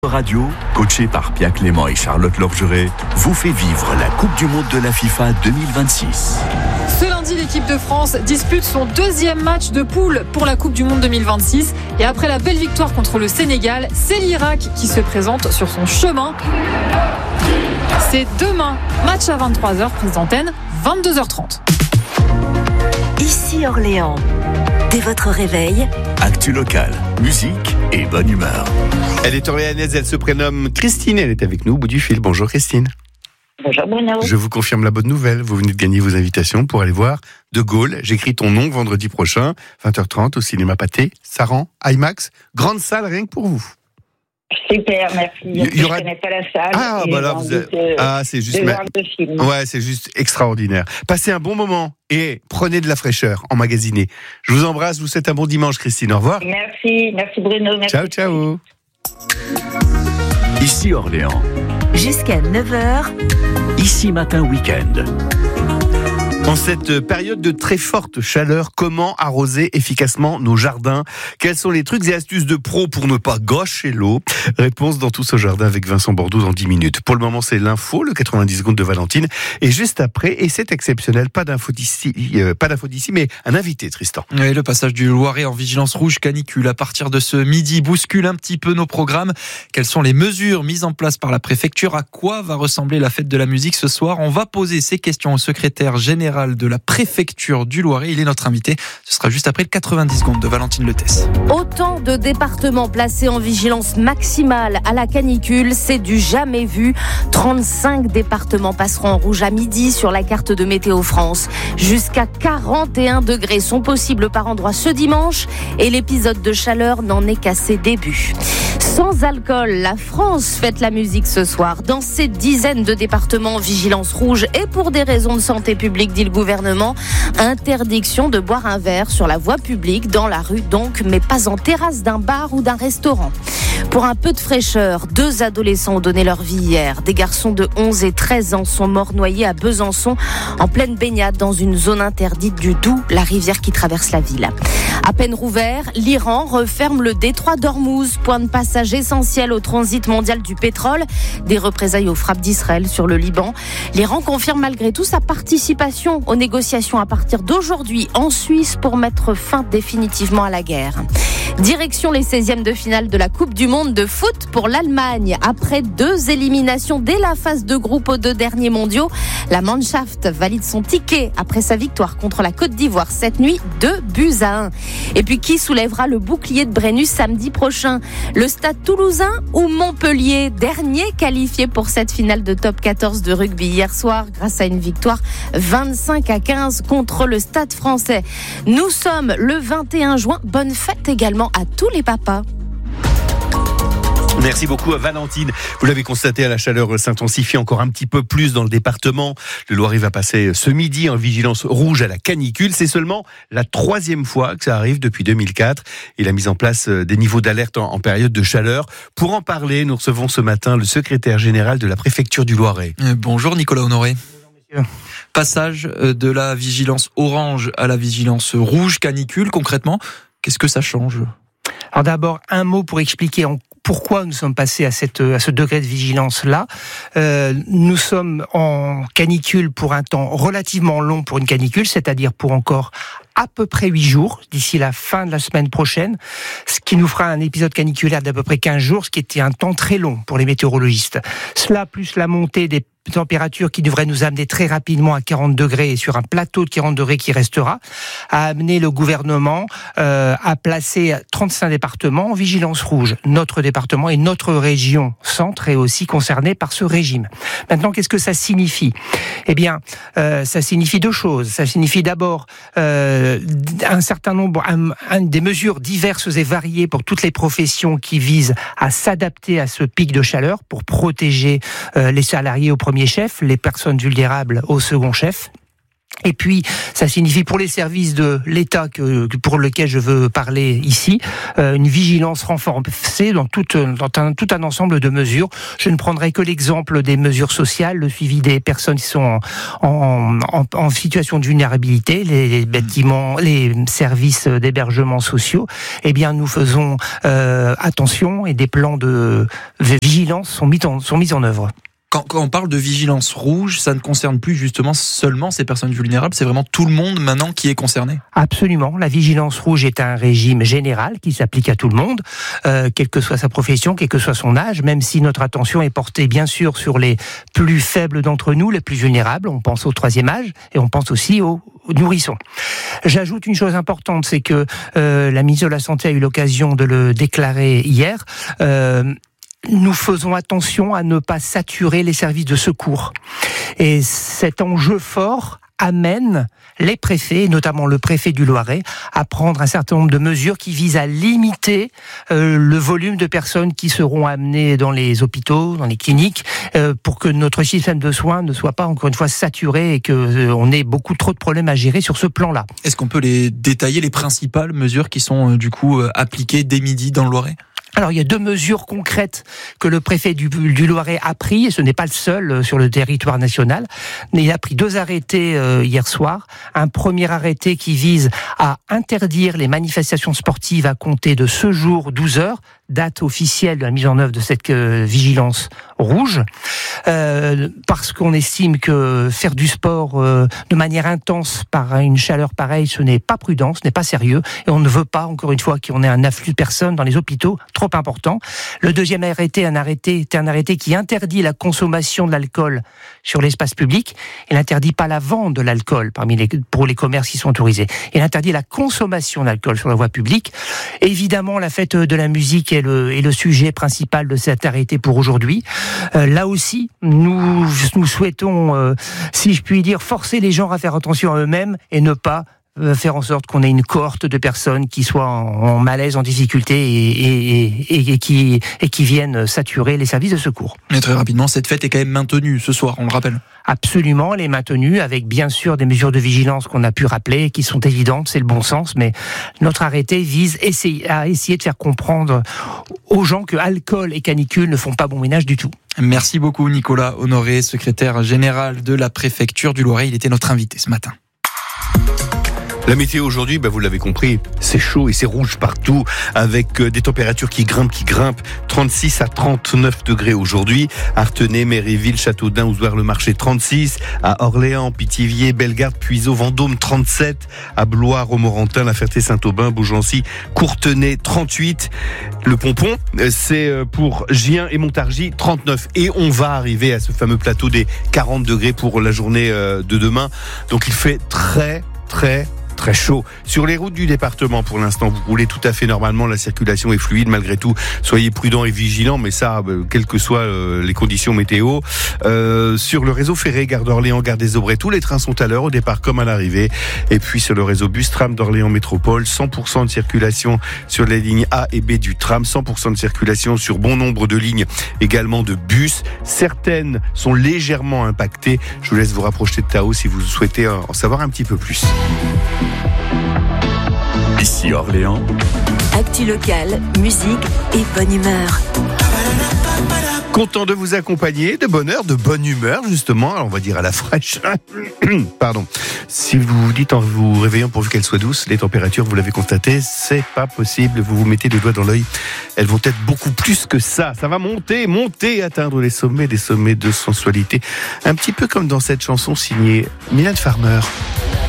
Radio, coaché par Pia Clément et Charlotte Lorgeret, vous fait vivre la Coupe du Monde de la FIFA 2026. Ce lundi, l'équipe de France dispute son deuxième match de poule pour la Coupe du Monde 2026. Et après la belle victoire contre le Sénégal, c'est l'Irak qui se présente sur son chemin. C'est demain, match à 23h, prise d'antenne, 22h30. Ici Orléans. Dès votre réveil, Actu locale, musique et bonne humeur. Elle est orléanaise, elle se prénomme Christine, elle est avec nous au bout du fil. Bonjour Christine. Bonjour Bruno. Je vous confirme la bonne nouvelle, vous venez de gagner vos invitations pour aller voir De Gaulle. J'écris ton nom vendredi prochain, 20h30 au cinéma Pathé, Saran, IMAX, grande salle rien que pour vous. Super, merci. Je ne connais pas la salle. Ah, bah là, c'est juste. Ouais, c'est juste extraordinaire. Passez un bon moment et prenez de la fraîcheur, emmagasinée. Je vous embrasse, je vous souhaite un bon dimanche, Christine. Au revoir. Merci Bruno. Merci. Ciao, ciao. Ici Orléans. jusqu'à 9h. Ici Matin Week-end. En cette période de très forte chaleur, comment arroser efficacement nos jardins ? Quels sont les trucs et astuces de pro pour ne pas gâcher l'eau ? Réponse dans Tout ce jardin avec Vincent Bordeaux dans 10 minutes. Pour le moment, c'est l'info, le 90 secondes de Valentine. Et juste après, et c'est exceptionnel, pas d'info d'ici, mais un invité, Tristan. Et le passage du Loiret en vigilance rouge canicule à partir de ce midi bouscule un petit peu nos programmes. Quelles sont les mesures mises en place par la préfecture ? À quoi va ressembler la fête de la musique ce soir ? On va poser ces questions au secrétaire général de la préfecture du Loiret. Il est notre invité. Ce sera juste après le 90 secondes de Valentine Letès. Autant de départements placés en vigilance maximale à la canicule, c'est du jamais vu. 35 départements passeront en rouge à midi sur la carte de Météo France. Jusqu'à 41 degrés sont possibles par endroit ce dimanche et l'épisode de chaleur n'en est qu'à ses débuts. Sans alcool, la France fête la musique ce soir. Dans ces dizaines de départements en vigilance rouge et pour des raisons de santé publique, dit le gouvernement, interdiction de boire un verre sur la voie publique, dans la rue donc, mais pas en terrasse d'un bar ou d'un restaurant. Pour un peu de fraîcheur, 2 adolescents ont donné leur vie hier. Des garçons de 11 et 13 ans sont morts noyés à Besançon, en pleine baignade dans une zone interdite du Doubs, la rivière qui traverse la ville. À peine rouvert, l'Iran referme le détroit d'Ormuz, point de passage essentiel au transit mondial du pétrole. Des représailles aux frappes d'Israël sur le Liban. L'Iran confirme malgré tout sa participation aux négociations à partir d'aujourd'hui en Suisse pour mettre fin définitivement à la guerre. Direction les 16e de finale de la Coupe du Monde de foot pour l'Allemagne. Après 2 éliminations dès la phase de groupe aux 2 derniers mondiaux, la Mannschaft valide son ticket après sa victoire contre la Côte d'Ivoire cette nuit, 2-1. Et puis qui soulèvera le bouclier de Brennus samedi prochain ? Le Stade Toulousain ou Montpellier, dernier qualifié pour cette finale de top 14 de rugby hier soir grâce à une victoire 25-15 contre le Stade Français. Nous sommes le 21 juin. Bonne fête également à tous les papas. Merci beaucoup à Valentine. Vous l'avez constaté, la chaleur s'intensifie encore un petit peu plus dans le département. Le Loiret va passer ce midi en vigilance rouge à la canicule. C'est seulement la 3e fois que ça arrive depuis 2004. Et la mise en place des niveaux d'alerte en période de chaleur. Pour en parler, nous recevons ce matin le secrétaire général de la préfecture du Loiret. Bonjour Nicolas Honoré. Bonjour monsieur. Passage de la vigilance orange à la vigilance rouge canicule, concrètement, qu'est-ce que ça change ? Alors d'abord, un mot pour expliquer pourquoi nous sommes passés à ce degré de vigilance-là. Nous sommes en canicule pour un temps relativement long pour une canicule, c'est-à-dire pour encore à peu près 8 jours, d'ici la fin de la semaine prochaine, ce qui nous fera un épisode caniculaire d'à peu près 15 jours, ce qui était un temps très long pour les météorologistes. Cela, plus la montée des températures qui devrait nous amener très rapidement à 40 degrés et sur un plateau de 40 degrés qui restera, a amené le gouvernement à placer 35 départements en vigilance rouge. Notre département et notre région centre est aussi concernée par ce régime. Maintenant, qu'est-ce que ça signifie ? Eh bien, ça signifie 2 choses. Ça signifie d'abord un certain nombre, des mesures diverses et variées pour toutes les professions qui visent à s'adapter à ce pic de chaleur pour protéger les salariés au premier chef, les personnes vulnérables au second chef. Et puis, ça signifie pour les services de l'État pour lequel je veux parler ici, une vigilance renforcée dans tout un ensemble de mesures. Je ne prendrai que l'exemple des mesures sociales, le suivi des personnes qui sont en situation de vulnérabilité, les bâtiments, les services d'hébergement sociaux. Eh bien, nous faisons attention et des plans de vigilance sont mis en œuvre. Quand on parle de vigilance rouge, ça ne concerne plus justement seulement ces personnes vulnérables, c'est vraiment tout le monde maintenant qui est concerné. Absolument. La vigilance rouge est un régime général qui s'applique à tout le monde, quelle que soit sa profession, quel que soit son âge, même si notre attention est portée bien sûr sur les plus faibles d'entre nous, les plus vulnérables. On pense au 3e âge et on pense aussi aux nourrissons. J'ajoute une chose importante, c'est que la ministre de la Santé a eu l'occasion de le déclarer hier. Nous faisons attention à ne pas saturer les services de secours. Et cet enjeu fort amène les préfets, notamment le préfet du Loiret, à prendre un certain nombre de mesures qui visent à limiter le volume de personnes qui seront amenées dans les hôpitaux, dans les cliniques, pour que notre système de soins ne soit pas, encore une fois, saturé et qu'on ait beaucoup trop de problèmes à gérer sur ce plan-là. Est-ce qu'on peut les détailler, les principales mesures qui sont du coup appliquées dès midi dans le Loiret ? Alors, il y a 2 mesures concrètes que le préfet du Loiret a pris, et ce n'est pas le seul sur le territoire national. Mais il a pris 2 arrêtés hier soir. Un premier arrêté qui vise à interdire les manifestations sportives à compter de ce jour, 12 heures, date officielle de la mise en œuvre de cette vigilance rouge, parce qu'on estime que faire du sport de manière intense par une chaleur pareille, ce n'est pas prudent, ce n'est pas sérieux, et on ne veut pas, encore une fois, qu'on ait un afflux de personnes dans les hôpitaux trop important. Le deuxième arrêté, un arrêté qui interdit la consommation de l'alcool sur l'espace public. Il n'interdit pas la vente de l'alcool pour les commerces qui sont autorisés. Il interdit la consommation d'alcool sur la voie publique. Évidemment, la fête de la musique est le sujet principal de cet arrêté pour aujourd'hui. Là aussi, nous souhaitons, si je puis dire, forcer les gens à faire attention à eux-mêmes et ne pas faire en sorte qu'on ait une cohorte de personnes qui soient en malaise, en difficulté et qui viennent saturer les services de secours. Mais très rapidement, cette fête est quand même maintenue ce soir, on le rappelle. Absolument, elle est maintenue avec bien sûr des mesures de vigilance qu'on a pu rappeler, qui sont évidentes, c'est le bon sens, mais notre arrêté vise à essayer de faire comprendre aux gens que alcool et canicule ne font pas bon ménage du tout. Merci beaucoup Nicolas Honoré, secrétaire général de la préfecture du Loiret. Il était notre invité ce matin. La météo aujourd'hui, vous l'avez compris, c'est chaud et c'est rouge partout, avec des températures qui grimpent, 36 à 39 degrés aujourd'hui. Artenay, Méréville, Châteaudun, Ouzouer-le-Marché 36, à Orléans, Pithiviers, Bellegarde, Puiseaux, Vendôme 37, à Blois, Romorantin, La Ferté-Saint-Aubin, Beaugency, Courtenay 38. Le Pompon, c'est pour Gien et Montargis 39. Et on va arriver à ce fameux plateau des 40 degrés pour la journée de demain. Donc il fait très chaud. Sur les routes du département, pour l'instant, vous roulez tout à fait normalement, la circulation est fluide malgré tout. Soyez prudents et vigilants, mais ça, quelles que soient les conditions météo. Sur le réseau ferré, gare d'Orléans, gare des Aubrais, tous les trains sont à l'heure, au départ comme à l'arrivée. Et puis sur le réseau bus-tram d'Orléans Métropole, 100% de circulation sur les lignes A et B du tram, 100% de circulation sur bon nombre de lignes également de bus. Certaines sont légèrement impactées. Je vous laisse vous rapprocher de Tao si vous souhaitez en savoir un petit peu plus. Ici Orléans. Actu locale, musique et bonne humeur. Content de vous accompagner, de bonne heure, de bonne humeur, justement. Alors on va dire à la fraîche. Pardon. Si vous vous dites en vous réveillant pourvu qu'elle soit douce, les températures, vous l'avez constaté, c'est pas possible. Vous vous mettez le doigt dans l'œil. Elles vont être beaucoup plus que ça. Ça va monter, atteindre des sommets de sensualité. Un petit peu comme dans cette chanson signée Mylène Farmer.